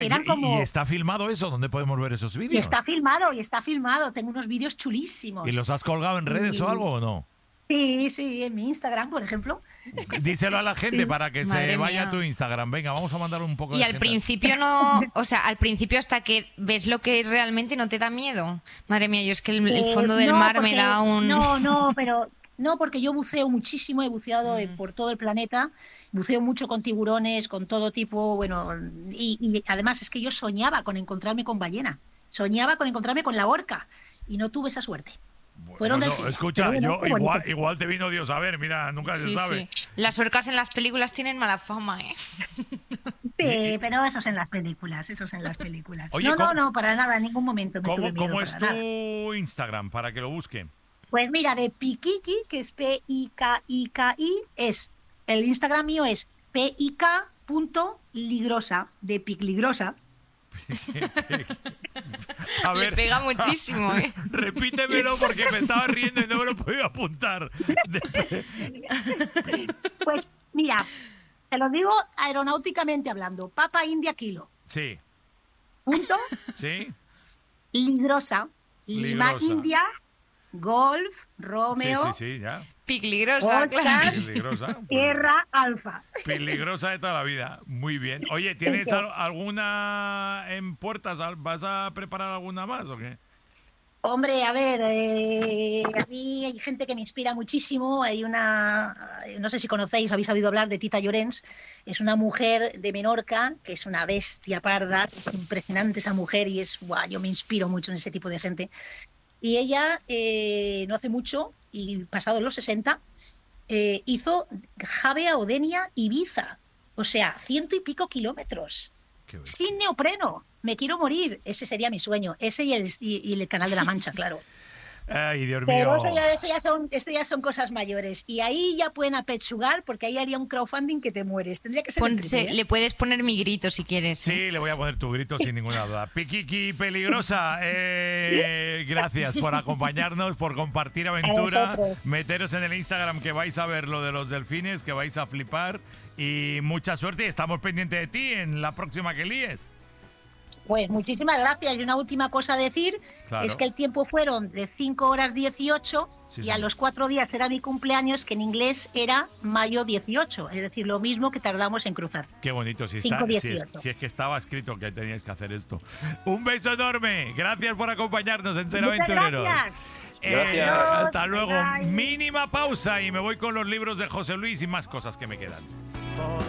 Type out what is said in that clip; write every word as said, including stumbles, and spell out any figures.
Eran ¿Y, como... ¿Y está filmado eso? ¿Dónde podemos ver esos Y vídeos? está filmado, y está filmado. Tengo unos vídeos chulísimos. ¿Y los has colgado en redes Y- o algo o no? Sí, sí, en mi Instagram, por ejemplo. Díselo a la gente Sí. para que Madre se vaya mía. a tu Instagram. Venga, vamos a mandar un poco Y de al gente. principio no, o sea, al principio hasta que ves lo que es realmente no te da miedo. Madre mía, yo es que el, el Eh, fondo del no, mar porque- me da un... No, no, pero no, porque yo buceo muchísimo, he buceado eh, Mm. por todo el planeta, buceo mucho con tiburones, con todo tipo, bueno, y, y además es que yo soñaba con encontrarme con ballena, soñaba con encontrarme con la orca, y no tuve esa suerte. Bueno, Fueron no, delfines, escucha, pero bueno, yo qué bonito. igual, igual te vino Dios a ver, mira, nunca se Sí, sabe. sí. Las orcas en las películas tienen mala fama, ¿eh? Sí, pero eso es en las películas, eso es en las películas. Oye, no, ¿cómo- no, no, para nada, en ningún momento me tuve ¿Cómo, miedo, cómo para es nada. tu Instagram para que lo busquen? Pues mira, de Pikiki, que es P I K I K I, es, el Instagram mío es pik.ligrosa, de Picligrosa. A Le ver, pega muchísimo, ¿eh? repítemelo porque me estaba riendo y no me lo podía apuntar. De- Pues mira, te lo digo aeronáuticamente hablando, Papa India Kilo, Sí, punto, sí. Ligrosa, Lima Ligrosa. India, Golf, Sí, Romeo, sí, sí, ya. Peligrosa, claro. Oscar, Peligrosa. Tierra Alfa. Peligrosa de toda la vida. Muy bien. Oye, ¿tienes Eso. al- alguna en puertas? ¿Vas a preparar alguna más o qué? Hombre, a ver, eh, a mí hay gente que me inspira muchísimo. Hay una, no sé si conocéis o habéis oído hablar de Tita Llorens. Es una mujer de Menorca que es una bestia parda. Es impresionante esa mujer y es, guau, yo me inspiro mucho en ese tipo de gente. Y ella, eh, no hace mucho, y pasados los sesenta, eh, hizo Javea, Odenia, Ibiza. O sea, ciento y pico kilómetros. Qué bestia. Sin neopreno. Me quiero morir. Ese sería mi sueño. Ese y el, y, y el Canal de la Mancha, claro. Ay, Dios Pero mío. eso ya, eso, ya son, esto ya son cosas mayores. Y ahí ya pueden apechugar porque ahí haría un crowdfunding que te mueres. Tendría que ser el Ponse- triple, ¿eh? le puedes poner mi grito si quieres. ¿eh? Sí, le voy a poner tu grito sin ninguna duda. Piquiqui Peligrosa, eh, gracias por acompañarnos, por compartir aventura. vosotros. Meteros en el Instagram que vais a ver lo de los delfines, que vais a flipar. Y mucha suerte y estamos pendientes de ti en la próxima que líes. Pues muchísimas gracias. Y una última cosa a decir, Claro. es que el tiempo fueron de cinco horas dieciocho Sí, y sí. a los cuatro días era mi cumpleaños, que en inglés era mayo dieciocho. Es decir, lo mismo que tardamos en cruzar. Qué bonito, si, cinco está, si, es, dieciocho. si es que estaba escrito que teníais que hacer esto. Un beso enorme. Gracias por acompañarnos en Ser Muchas Aventureros. gracias. Eh, Gracias. hasta luego. Bye. Mínima pausa y me voy con los libros de José Luis y más cosas que me quedan.